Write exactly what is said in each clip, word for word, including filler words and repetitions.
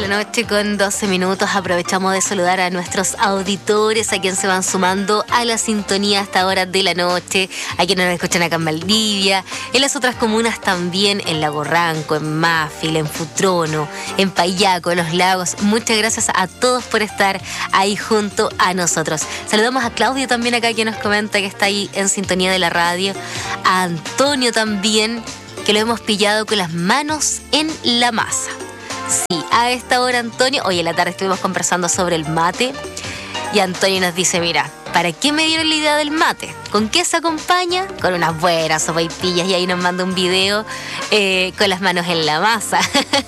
la noche con doce minutos. Aprovechamos de saludar a nuestros auditores, a quienes se van sumando a la sintonía a esta hora de la noche, a quienes nos escuchan acá en Valdivia, en las otras comunas también, en Lago Ranco, en Máfil, en Futrono, en Payaco, en Los Lagos. Muchas gracias a todos por estar ahí junto a nosotros. Saludamos a Claudio también acá, que nos comenta que está ahí en sintonía de la radio. A Antonio también, que lo hemos pillado con las manos en la masa. Sí, a esta hora, Antonio, hoy en la tarde estuvimos conversando sobre el mate y Antonio nos dice, mira, ¿para qué me dieron la idea del mate? ¿Con qué se acompaña? Con unas buenas sopaipillas, y ahí nos manda un video eh, con las manos en la masa.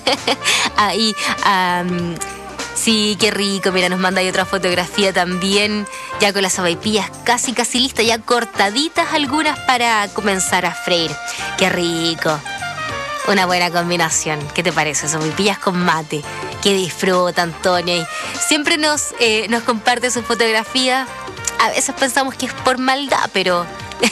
Ahí, um, sí, qué rico, mira, nos manda ahí otra fotografía también, ya con las sopaipillas casi, casi listas, ya cortaditas algunas para comenzar a freír. Qué rico. Una buena combinación. ¿Qué te parece? Sopaipillas con mate. Que disfruta, Antonio. Y siempre nos, eh, nos comparte su fotografía. A veces pensamos que es por maldad, pero...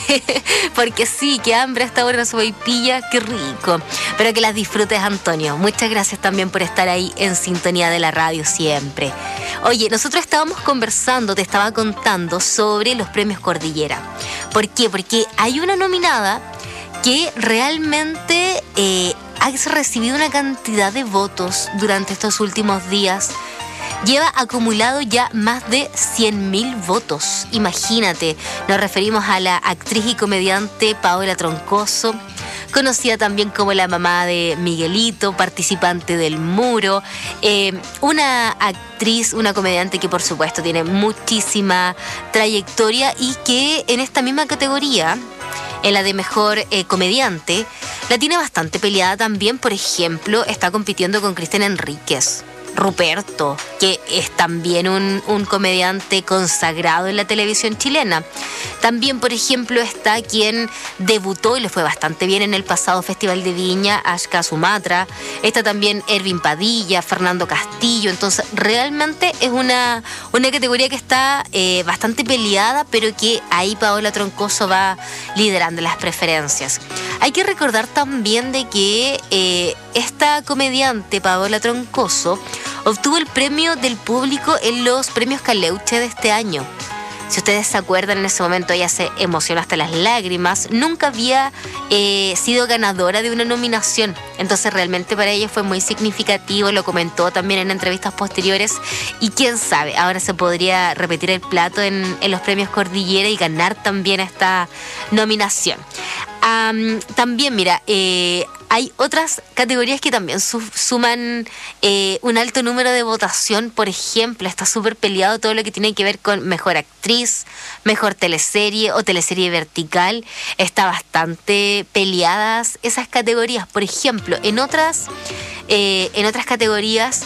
porque sí, que hambre hasta ahora una sopaipilla. Qué rico. Pero que las disfrutes, Antonio. Muchas gracias también por estar ahí en sintonía de la radio siempre. Oye, nosotros estábamos conversando, te estaba contando sobre los premios Cordillera. ¿Por qué? Porque hay una nominada que realmente eh, ha recibido una cantidad de votos durante estos últimos días. Lleva acumulado ya más de cien mil votos. Imagínate, nos referimos a la actriz y comediante Paola Troncoso, conocida también como la mamá de Miguelito, participante del Muro, eh, una actriz, una comediante que por supuesto tiene muchísima trayectoria y que en esta misma categoría, en la de mejor eh, comediante, la tiene bastante peleada también. Por ejemplo, está compitiendo con Cristian Enríquez, Ruperto, que es también un, un comediante consagrado en la televisión chilena. También, por ejemplo, está quien debutó y le fue bastante bien en el pasado Festival de Viña, Ashka Sumatra. Está también Ervin Padilla, Fernando Castillo. Entonces, realmente es una, una categoría que está eh, bastante peleada, pero que ahí Paola Troncoso va liderando las preferencias. Hay que recordar también de que eh, esta comediante, Paola Troncoso, obtuvo el premio del público en los premios Caleuche de este año. Si ustedes se acuerdan, en ese momento ella se emocionó hasta las lágrimas. Nunca había eh, sido ganadora de una nominación. Entonces realmente para ella fue muy significativo. Lo comentó también en entrevistas posteriores. Y quién sabe, ahora se podría repetir el plato en, en los premios Cordillera y ganar también esta nominación. Um, también, mira, eh, hay otras categorías que también su- suman eh, un alto número de votación. Por ejemplo, está súper peleado todo lo que tiene que ver con mejor actriz, mejor teleserie o teleserie vertical. Está bastante peleadas esas categorías. Por ejemplo, en otras, eh, en otras categorías,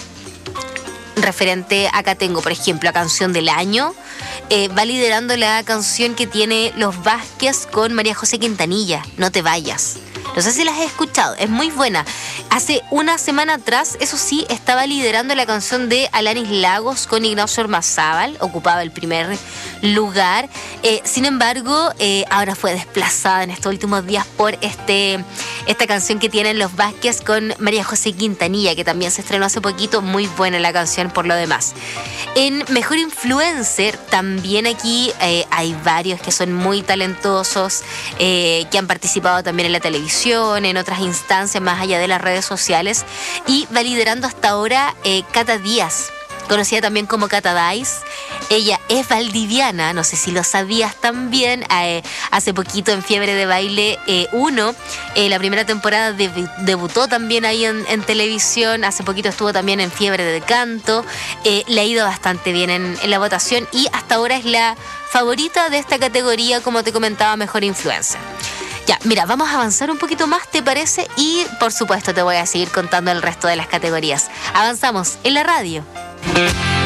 referente, acá tengo, por ejemplo, a Canción del Año. Eh, va liderando la canción que tiene Los Vázquez con María José Quintanilla, No te vayas. No sé si las he escuchado, es muy buena. Hace una semana atrás, eso sí, estaba liderando la canción de Alanis Lagos con Ignacio Ormazábal, ocupaba el primer lugar. Eh, sin embargo, eh, ahora fue desplazada en estos últimos días por este, esta canción que tienen Los Vázquez con María José Quintanilla, que también se estrenó hace poquito. Muy buena la canción por lo demás. En Mejor Influencer, también aquí eh, hay varios que son muy talentosos, eh, que han participado también en la televisión, en otras instancias más allá de las redes sociales, y va liderando hasta ahora eh, Cata Díaz, conocida también como Cata Dice. Ella es valdiviana, no sé si lo sabías también. Eh, hace poquito en Fiebre de Baile uno, eh, la primera temporada deb- debutó también ahí en, en televisión. Hace poquito estuvo también en Fiebre de Canto. Eh, le ha ido bastante bien en, en la votación y hasta ahora es la favorita de esta categoría, como te comentaba, Mejor Influencer. Ya, mira, vamos a avanzar un poquito más, ¿te parece? Y por supuesto te voy a seguir contando el resto de las categorías. Avanzamos en la radio.